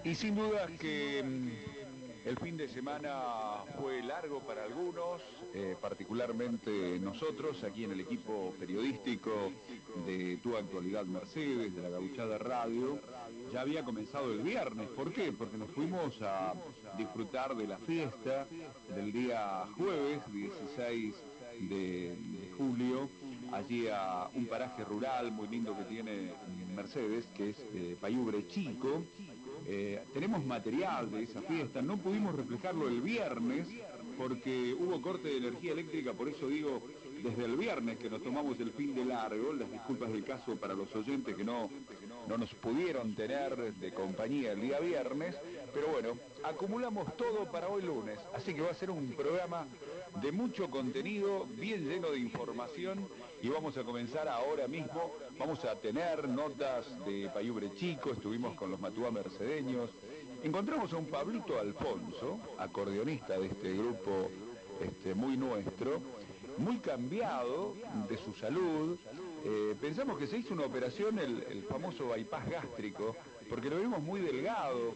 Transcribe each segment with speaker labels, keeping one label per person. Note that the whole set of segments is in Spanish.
Speaker 1: Y sin duda que el fin de semana fue largo para algunos, particularmente nosotros aquí en el equipo periodístico de Tu Actualidad Mercedes, de la Gauchada Radio. Ya había comenzado el viernes. ¿Por qué? Porque nos fuimos a disfrutar de la fiesta del día jueves 16 de julio, allí a un paraje rural muy lindo que tiene Mercedes, que es Payubre Chico. Tenemos material de esa fiesta, no pudimos reflejarlo el viernes porque hubo corte de energía eléctrica, por eso digo, desde el viernes que nos tomamos el fin de largo, las disculpas del caso para los oyentes que no nos pudieron tener de compañía el día viernes, pero bueno, acumulamos todo para hoy lunes, así que va a ser un programa de mucho contenido, bien lleno de información, y vamos a comenzar ahora mismo. Vamos a tener notas de Payubre Chico, estuvimos con los Matúa Mercedeños, encontramos a un Pablito Alfonso, acordeonista de este grupo muy nuestro, muy cambiado de su salud. Pensamos que se hizo una operación, el famoso bypass gástrico, porque lo vimos muy delgado,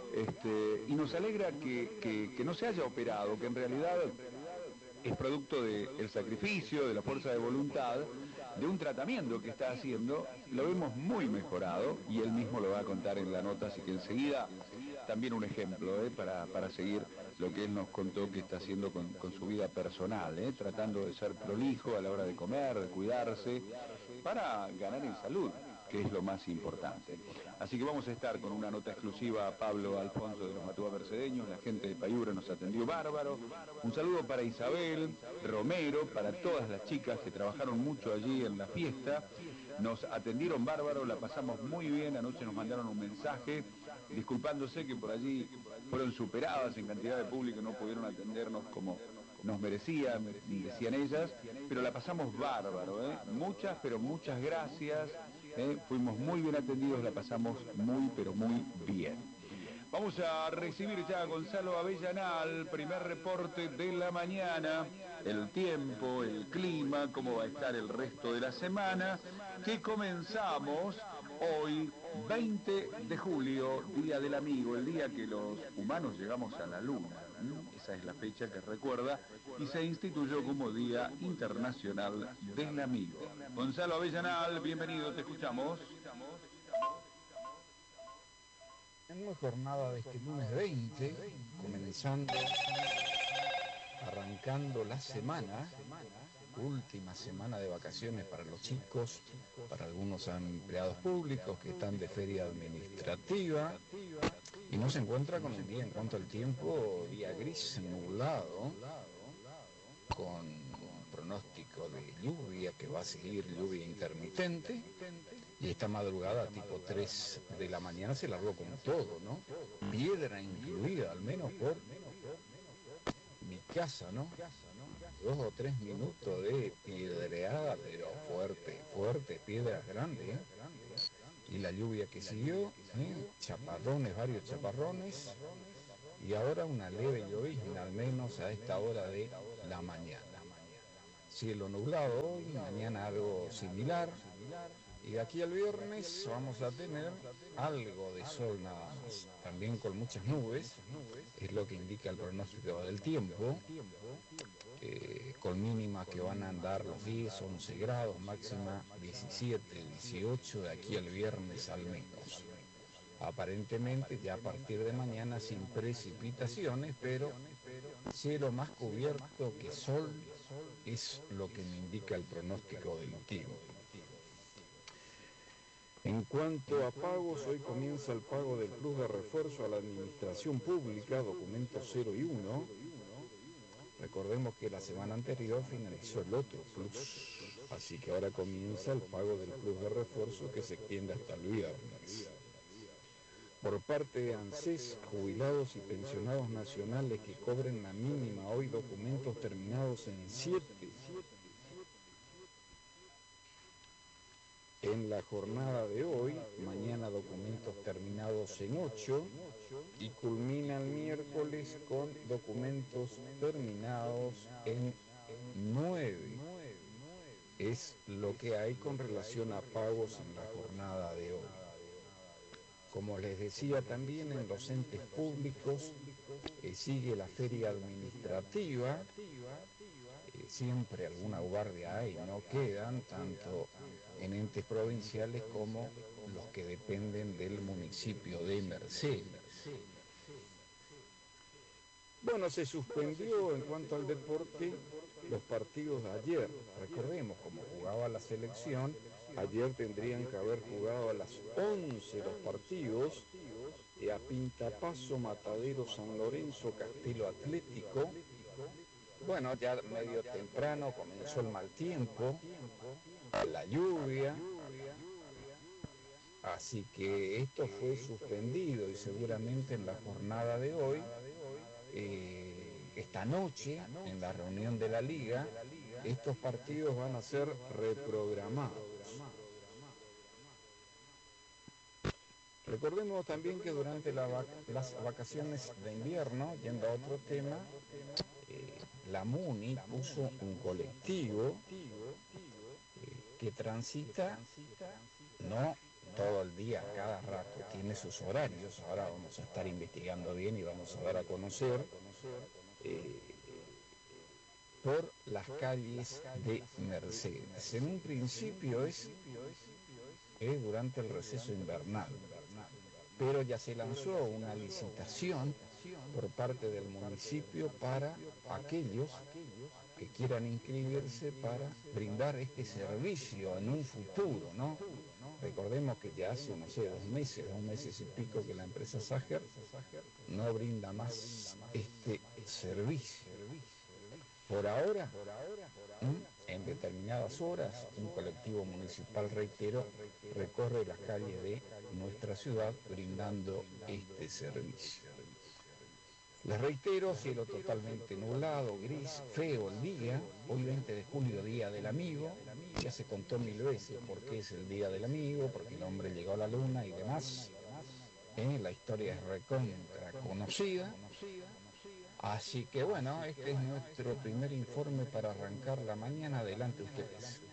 Speaker 1: y nos alegra que no se haya operado, que en realidad es producto del sacrificio, de la fuerza de voluntad, de un tratamiento que está haciendo. Lo vemos muy mejorado y él mismo lo va a contar en la nota, así que enseguida también un ejemplo para seguir lo que él nos contó que está haciendo con su vida personal, tratando de ser prolijo a la hora de comer, de cuidarse, para ganar en salud, que es lo más importante. Así que vamos a estar con una nota exclusiva a Pablo Alfonso de los Matúa Mercedeños, la gente de Payubre nos atendió bárbaro. Un saludo para Isabel Romero, para todas las chicas que trabajaron mucho allí en la fiesta, nos atendieron bárbaro, la pasamos muy bien, anoche nos mandaron un mensaje disculpándose que por allí fueron superadas en cantidad de público y no pudieron atendernos como nos merecían, decían ellas, pero la pasamos bárbaro, muchas, pero muchas gracias, fuimos muy bien atendidos, la pasamos muy, pero muy bien. Vamos a recibir ya a Gonzalo Avellanal, primer reporte de la mañana, el tiempo, el clima, cómo va a estar el resto de la semana, que comenzamos hoy, 20 de julio, Día del Amigo, el día que los humanos llegamos a la Luna. Esa es la fecha que recuerda y se instituyó como Día Internacional del Amigo. Gonzalo Avellanal, bienvenido, te escuchamos.
Speaker 2: En una jornada de este lunes 20, comenzando, arrancando la semana, última semana de vacaciones para los chicos, para algunos empleados públicos que están de feria administrativa, y no se encuentra con un día en cuanto al tiempo, día gris, nublado, con pronóstico de lluvia que va a seguir lluvia intermitente, y esta madrugada tipo 3 de la mañana se largó con todo, ¿no? Piedra incluida, al menos por mi casa, ¿no? 2 o 3 minutos de piedreada, pero fuerte, fuerte, piedras grandes, ¿eh? Y la lluvia que siguió, chaparrones, varios chaparrones, y ahora una leve llovizna, al menos a esta hora de la mañana. Cielo nublado hoy, mañana algo similar, y de aquí al viernes vamos a tener algo de sol nada más, también con muchas nubes, es lo que indica el pronóstico del tiempo, con mínimas que van a andar los 10, 11 grados, máxima 17, 18 de aquí al viernes al menos. Aparentemente ya a partir de mañana sin precipitaciones, pero cielo más cubierto que sol es lo que me indica el pronóstico del tiempo. En cuanto a pagos, hoy comienza el pago del plus de refuerzo a la administración pública, documentos 0 y 1. Recordemos que la semana anterior finalizó el otro plus, así que ahora comienza el pago del plus de refuerzo que se extiende hasta el viernes. Por parte de ANSES, jubilados y pensionados nacionales que cobren la mínima hoy, documentos terminados en 7. En la jornada de hoy, mañana documentos terminados en 8 y culmina el miércoles con documentos terminados en 9. Es lo que hay con relación a pagos en la jornada de hoy. Como les decía también, en los entes públicos sigue la feria administrativa, siempre alguna guardia hay, no quedan, tanto en entes provinciales como los que dependen del municipio de Mercedes. Bueno, se suspendió en cuanto al deporte los partidos de ayer. Recordemos, como jugaba la selección, ayer tendrían que haber jugado a las 11 los partidos, a Pintapaso, Matadero, San Lorenzo, Castelo Atlético. Bueno, ya medio temprano comenzó el mal tiempo, la lluvia, así que esto fue suspendido y seguramente en la jornada de hoy, esta noche, en la reunión de la Liga, estos partidos van a ser reprogramados. Recordemos también que durante las vacaciones de invierno, yendo a otro tema, la MUNI puso un colectivo que transita no todo el día, cada rato, tiene sus horarios. Ahora vamos a estar investigando bien y vamos a dar a conocer por las calles de Mercedes. En un principio es durante el receso invernal, pero ya se lanzó una licitación por parte del municipio para aquellos que quieran inscribirse para brindar este servicio en un futuro, ¿no? Recordemos que ya hace, no sé, 2 meses y pico que la empresa Sager no brinda más este servicio. Por ahora, en determinadas horas, un colectivo municipal, reitero, recorre las calles de nuestra ciudad brindando este servicio. Les reitero, cielo totalmente nublado, gris, feo el día, hoy 20 de julio, Día del Amigo, ya se contó 1000 veces por qué es el Día del Amigo, porque el hombre llegó a la luna y demás, la historia es recontra conocida, así que bueno, este es nuestro primer informe para arrancar la mañana, adelante ustedes.